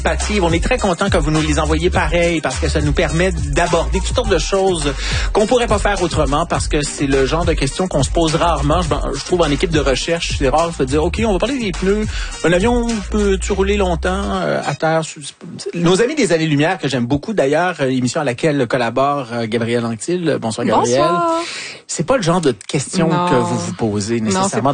participative. On est très content que vous nous les envoyiez pareil parce que ça nous permet d'aborder toutes sortes de choses qu'on pourrait pas faire autrement parce que c'est le genre de questions qu'on se pose rarement. Je trouve en équipe de recherche, c'est rare de dire, OK, on va parler des pneus. Un avion peut-tu rouler longtemps à terre? Nos amis des Années-Lumière, que j'aime beaucoup d'ailleurs, émission à laquelle collabore Gabriel Anctil. Bonsoir, Gabriel. Bonsoir. C'est pas le genre de questions que vous vous posez nécessairement.